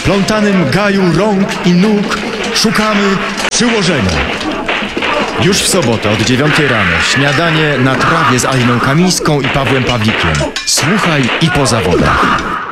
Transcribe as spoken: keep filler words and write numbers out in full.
plątanym gaju rąk i nóg szukamy przyłożenia. Już w sobotę od dziewiątej rano śniadanie na trawie z Aliną Kamińską i Pawłem Pawlikiem. Słuchaj i po zawodach.